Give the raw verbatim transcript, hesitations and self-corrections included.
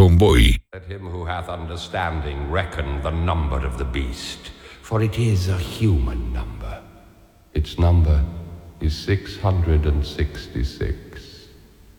Convoy. Let him who hath understanding reckon the number of the beast, for it is a human number. Its number is six hundred sixty-six.